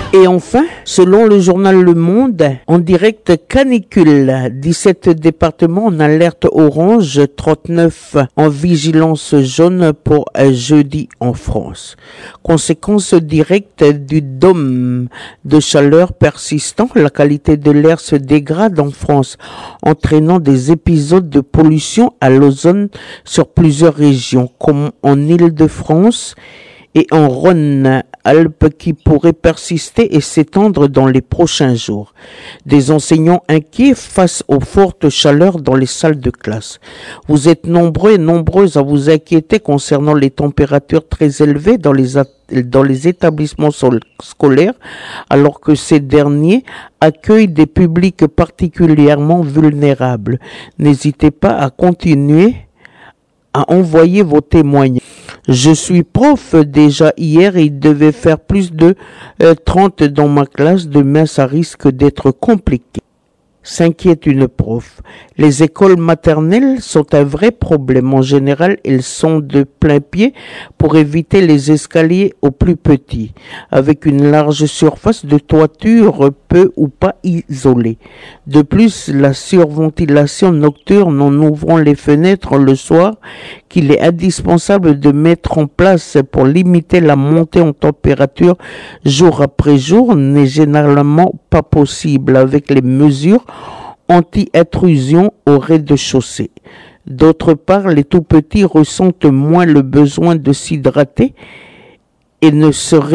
Et enfin, selon le journal Le Monde, en direct canicule, 17 départements en alerte orange, 39 en vigilance jaune pour jeudi en France. Conséquence directe du dôme de chaleur persistant, la qualité de l'air se dégrade en France, entraînant des épisodes de pollution à l'ozone sur plusieurs régions, comme en Île-de-France et en Rhône-Alpes qui pourraient persister et s'étendre dans les prochains jours. Des enseignants inquiets face aux fortes chaleurs dans les salles de classe. Vous êtes nombreux et nombreuses à vous inquiéter concernant les températures très élevées dans les établissements scolaires, alors que ces derniers accueillent des publics particulièrement vulnérables. N'hésitez pas à continuer à envoyer vos témoignages. Je suis prof déjà hier et il devait faire plus de 30 dans ma classe. Demain, ça risque d'être compliqué. S'inquiète une prof. Les écoles maternelles sont un vrai problème. En général, elles sont de plein pied pour éviter les escaliers aux plus petits, avec une large surface de toiture peu ou pas isolée. De plus, la surventilation nocturne en ouvrant les fenêtres le soir, qu'il est indispensable de mettre en place pour limiter la montée en température jour après jour, n'est généralement pas possible avec les mesures anti-intrusion au rez-de-chaussée. D'autre part, les tout-petits ressentent moins le besoin de s'hydrater et ne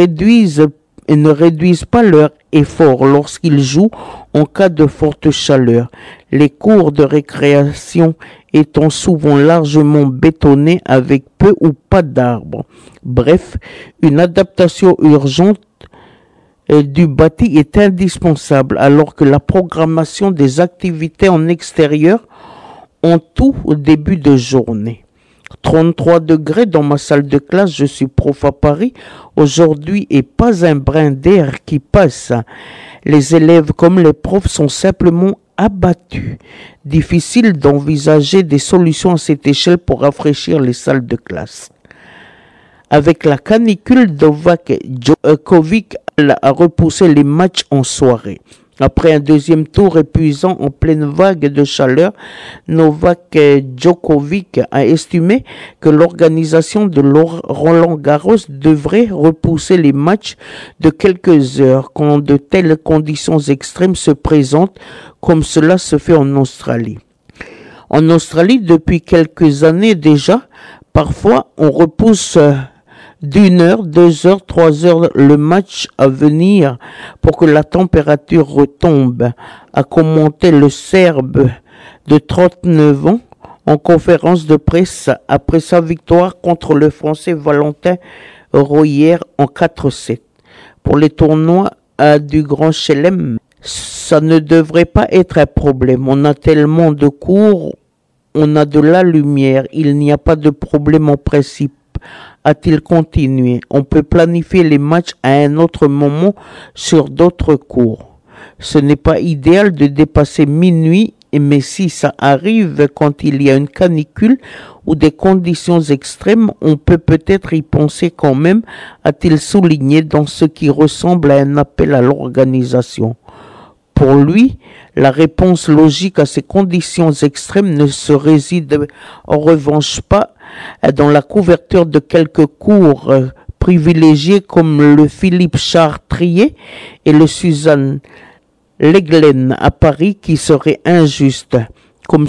réduisent pas leur effort lorsqu'ils jouent en cas de forte chaleur. Les cours de récréation étant souvent largement bétonnés avec peu ou pas d'arbres. Bref, une adaptation urgente du bâti est indispensable alors que la programmation des activités en extérieur en tout au début de journée. 33 degrés dans ma salle de classe, je suis prof à Paris aujourd'hui et pas un brin d'air qui passe. Les élèves comme les profs sont simplement abattus. Difficile d'envisager des solutions à cette échelle pour rafraîchir les salles de classe. Avec la canicule, Novak Djokovic a repoussé les matchs en soirée. Après un deuxième tour épuisant en pleine vague de chaleur, Novak Djokovic a estimé que l'organisation de Roland-Garros devrait repousser les matchs de quelques heures quand de telles conditions extrêmes se présentent, comme cela se fait en Australie. En Australie, depuis quelques années déjà, parfois on repousse d'1 heure, 2 heures, 3 heures le match à venir pour que la température retombe, a commenté le Serbe de 39 ans en conférence de presse après sa victoire contre le Français Valentin Royer en 4-7. Pour les tournois du Grand Chelem, ça ne devrait pas être un problème. On a tellement de cours, on a de la lumière, il n'y a pas de problème en principe. A-t-il continué? On peut planifier les matchs à un autre moment sur d'autres cours. Ce n'est pas idéal de dépasser minuit, mais si ça arrive quand il y a une canicule ou des conditions extrêmes, on peut peut-être y penser quand même, a-t-il souligné dans ce qui ressemble à un appel à l'organisation. Pour lui, la réponse logique à ces conditions extrêmes ne se réside en revanche pas dans la couverture de quelques cours privilégiés comme le Philippe Chartrier et le Suzanne Lenglen à Paris qui serait injuste, comme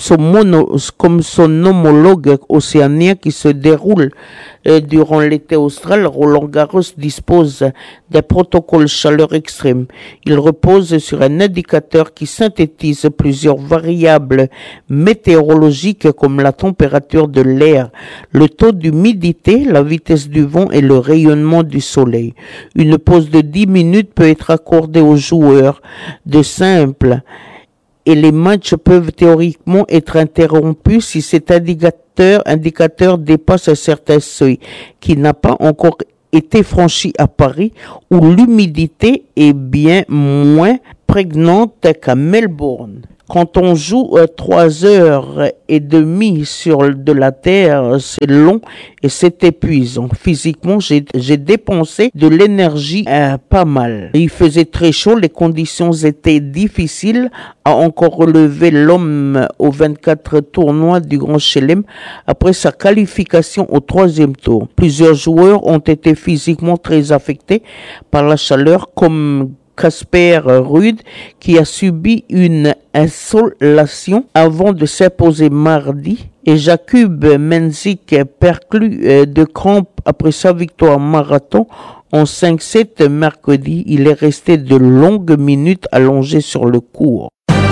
son homologue océanien qui se déroule durant l'été austral. Roland-Garros dispose d'un protocole chaleur extrême. Il repose sur un indicateur qui synthétise plusieurs variables météorologiques comme la température de l'air, le taux d'humidité, la vitesse du vent et le rayonnement du soleil. Une pause de 10 minutes peut être accordée aux joueurs de simple et les matchs peuvent théoriquement être interrompus si cet indicateur dépasse un certain seuil qui n'a pas encore été franchi à Paris, où l'humidité est bien moins prégnante qu'à Melbourne. Quand on joue 3 heures et demie sur de la terre, c'est long et c'est épuisant. Physiquement, j'ai dépensé de l'énergie pas mal. Il faisait très chaud, les conditions étaient difficiles à encore relever l'homme aux 24 tournois du Grand Chelem après sa qualification au 3e tour. Plusieurs joueurs ont été physiquement très affectés par la chaleur, comme Casper Ruud, qui a subi une insolation avant de s'imposer mardi, et Jakub Mensik, perclus de crampes après sa victoire marathon en 5-7 mercredi. Il est resté de longues minutes allongé sur le court.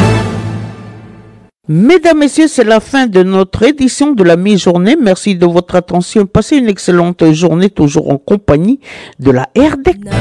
Mesdames, Messieurs, c'est la fin de notre édition de la mi-journée. Merci de votre attention. Passez une excellente journée, toujours en compagnie de la RDC.